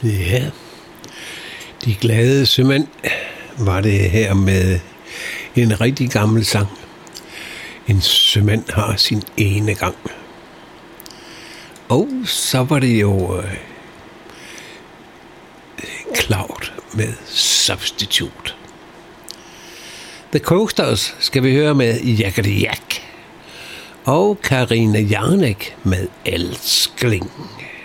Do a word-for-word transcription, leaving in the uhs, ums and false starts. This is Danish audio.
Ja, de glade sømænd var det her med en rigtig gammel sang. En sømand har sin ene gang. Og så var det jo øh, Cloud med Substitute. The Coasters skal vi høre med Jaggedy Jack. Og Karina Jarnek med Elskling.